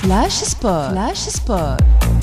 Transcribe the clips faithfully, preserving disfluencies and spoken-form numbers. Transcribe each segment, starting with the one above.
فلاش سبور. فلاش سبور.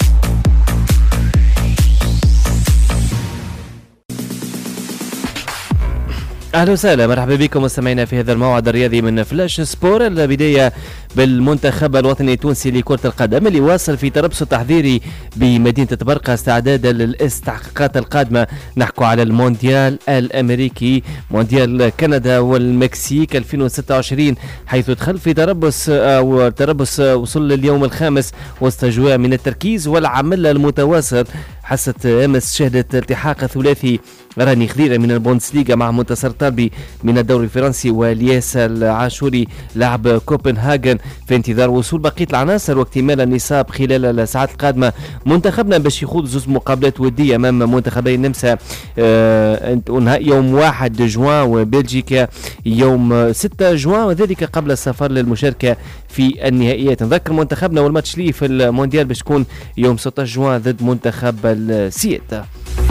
أهلا وسهلا، مرحبا بكم مستمعينا في هذا الموعد الرياضي من فلاش سبور. البداية بالمنتخب الوطني التونسي لكرة القدم اللي واصل في تربص التحضيري بمدينة برقة استعدادا للاستحقاقات القادمة. نحكوا على المونديال الأمريكي، مونديال كندا والمكسيك ألفين وستة وعشرين، حيث دخل في تربص أو تربص وصل لليوم الخامس وسط أجواء من التركيز والعمل المتواصل. حست أمس شهدت التحاق ثلاثي راني خضيرة من البوندسليغا مع منتصر طالبي من الدوري الفرنسي والياس العاشوري لاعب كوبنهاجن في انتظار وصول بقية العناصر واكتمال النصاب خلال الساعات القادمة. منتخبنا باش يخوض زوج مقابلات ودية أمام منتخبي النمسا آه يوم واحد جوان وبلجيكا يوم ستة جوان، وذلك قبل السفر للمشاركة في النهائيات. نذكر منتخبنا والماتش ليه في المونديال باش تكون يوم ستة جوان ضد منتخب السيئة.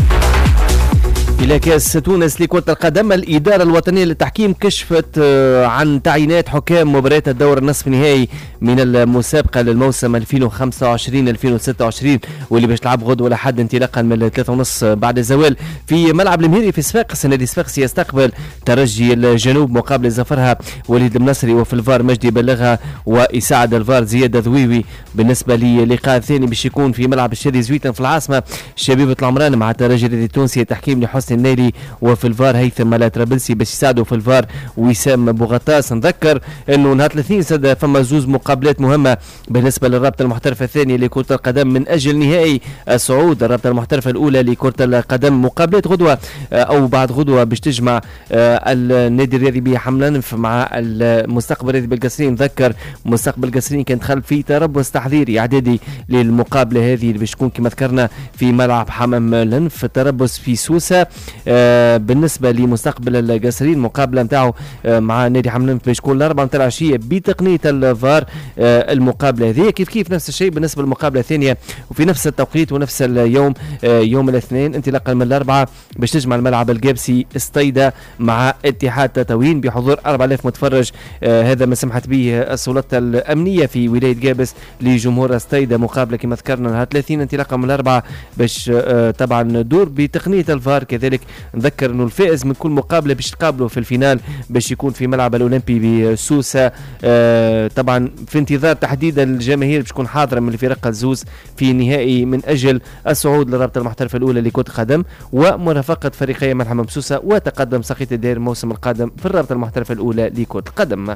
إلى كأس تونس لكرة القدم، الإدارة الوطنية للتحكيم كشفت عن تعيينات حكام مباريات الدور النصف النهائي من المسابقة للموسم ألفين وخمسة وعشرين ألفين وستة وعشرين واللي باش تلعب غدوة لحد انطلاقا من ثلاثة ونص بعد الزوال في ملعب المهيري في صفاقس. النادي صفاقس يستقبل ترجي الجنوب مقابل ظفرها وليد المنصري، وفي الفار مجدي بلغها ويساعد الفار زياد ذويوي. بالنسبة للقاء الثاني باش يكون في ملعب الشادي زويتن في العاصمة، شبيبة العمران مع الترجي التونسي تحكيم لحسن النيلي، وفي الفار هيثم الطرابلسي باش يساعدوا في الفار وسام بوغطاس. نذكر انه نهار الاثنين سد فما زوز مقابلات مهمه بالنسبه للرابطه المحترفه الثانيه لكره القدم من اجل نهائي الصعود. الرابطه المحترفه الاولى لكره القدم مقابلات غدوه او بعد غدوه باش تجمع النادي الرياضي بحملانف مع المستقبل الرياضي بالقصرين. نذكر مستقبل القصرين كان دخل في تربص تحضيري اعدادي للمقابله هذه اللي باش تكون كما ذكرنا في ملعب حمام لنف. التربص في سوسه. آه بالنسبه لمستقبل القصرين المقابله نتاعو آه مع نادي حملان باش تكون الاربعه نتاع العشيه بتقنيه الفار. آه المقابله هذه كيف كيف نفس الشيء بالنسبه للمقابله الثانيه وفي نفس التوقيت ونفس اليوم آه يوم الاثنين انطلاقا من الاربعه باش تجمع الملعب القابسي استيدا مع اتحاد تطاوين بحضور أربعة آلاف متفرج. آه هذا ما سمحت به السلطات الامنيه في ولايه قابس لجمهور استيدا. مقابله كما ذكرنا نهار ثلاثين انطلاقا من الاربعه باش آه طبعا دور بتقنيه الفار. كذلك نذكر انه الفائز من كل مقابله باش تقابله في الفينال باش يكون في ملعب الاولمبي بسوسه. آه طبعا في انتظار تحديد الجماهير باش تكون حاضره من الفرق الزوز في النهائي من اجل الصعود للرابطه المحترفه الاولى لكره القدم ومرافقه فريقي ملحمه بسوسه وتقدم ساقية الدير الموسم القادم في الرابطه المحترفه الاولى لكره القدم.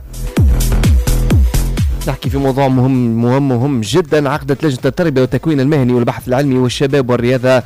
نحكي في موضوع مهم مهم مهم جدا. عقدت لجنة التربية والتكوين المهني والبحث العلمي والشباب والرياضة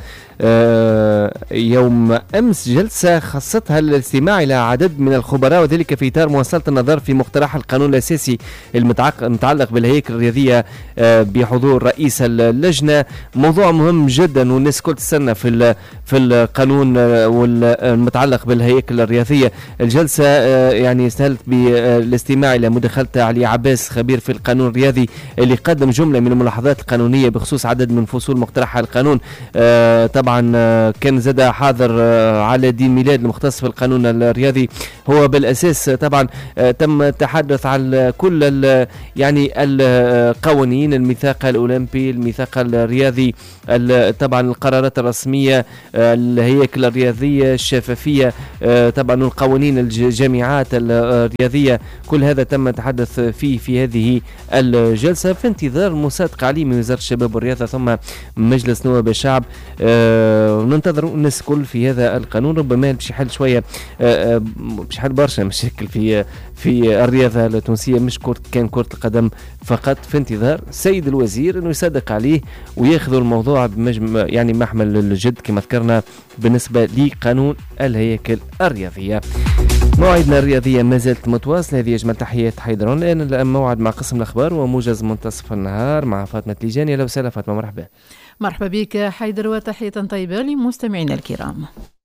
يوم أمس جلسة خصتها للاستماع إلى عدد من الخبراء، وذلك في إطار مواصلة النظر في مقترح القانون الأساسي المتعلق بالهياكل الرياضية بحضور رئيس اللجنة. موضوع مهم جدا والناس كل تستنى في في القانون المتعلق بالهياكل الرياضية. الجلسة يعني استهلت بالاستماع إلى مداخلة علي عباس خبير في القانون الرياضي اللي قدم جملة من الملاحظات القانونية بخصوص عدد من فصول مقترح القانون. طبعا كان زاد حاضر على دين ميلاد المختص في القانون الرياضي. هو بالاساس طبعا تم التحدث عن كل يعني القوانين، الميثاق الاولمبي، الميثاق الرياضي، طبعا القرارات الرسميه، الهياكل الرياضيه، الشفافيه، طبعا القوانين الجامعات الرياضيه، كل هذا تم التحدث فيه في هذه الجلسه في انتظار مصادقه عليه من وزاره الشباب والرياضه ثم مجلس نواب الشعب. أه ننتظر الناس كل في هذا القانون. ربما باش يحل شويه أه باش يحل برشا مشاكل في في الرياضه التونسيه، مش كرة كان كرة القدم فقط. في انتظار السيد الوزير انه يصدق عليه وياخذوا الموضوع بمجمع يعني محمل الجد كما ذكرنا بالنسبه لقانون الهياكل الرياضيه. موعدنا الرياضيه ما زالت متواصله. هذه اجمل تحيات حيدرون. الان موعد مع قسم الاخبار وموجز منتصف النهار مع فاطمه تليجاني. لو سهلا فاطمه، مرحبا. مرحبا بك حيدر وتحية طيبة لمستمعينا الكرام.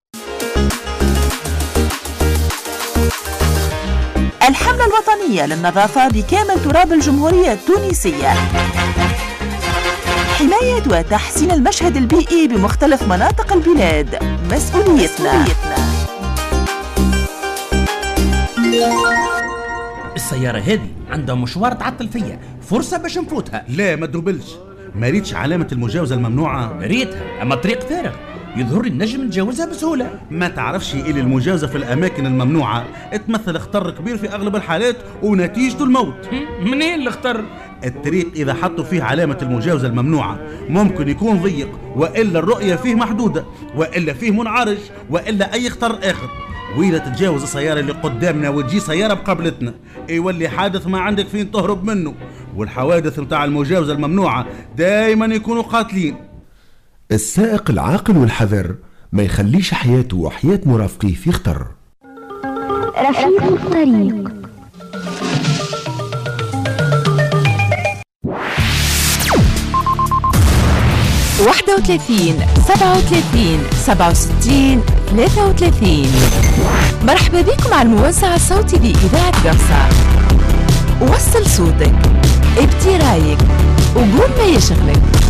الحملة الوطنية للنظافة بكامل تراب الجمهورية التونسية، حماية وتحسين المشهد البيئي بمختلف مناطق البلاد مسؤوليتنا. السيارة هذه عنده مشوار تعطل فيا، فرصة باش نفوتها. لا ما تدوبلش، ما ريتش علامة المجاوزة الممنوعة؟ ريتها، أما الطريق فارغ، يظهر لي النجم نتجاوزها بسهولة. ما تعرفش إلي المجاوزة في الأماكن الممنوعة تمثل خطر كبير في أغلب الحالات ونتيجته الموت. منين الخطر؟ الطريق إذا حطوا فيه علامة المجاوزة الممنوعة ممكن يكون ضيق، وإلا الرؤية فيه محدودة، وإلا فيه منعرج، وإلا أي خطر آخر. وإلا تتجاوز السيارة اللي قدامنا وتجي سيارة بقبلتنا يولي حادث ما عندك فين تهرب منه. والحوادث متاع المجاوزة الممنوعة دايما يكونوا قاتلين. السائق العاقل والحذر ما يخليش حياته وحياة مرافقيه في خطر. رفيق الطريق. واحد وثلاثين سبعة وثلاثين سبعة وستين ثلاثة وثلاثين. مرحبا بكم على الموزع الصوتي بإذاعة قفصة. وصل صوتك، ابدي رايك، وقول ما يشغلك.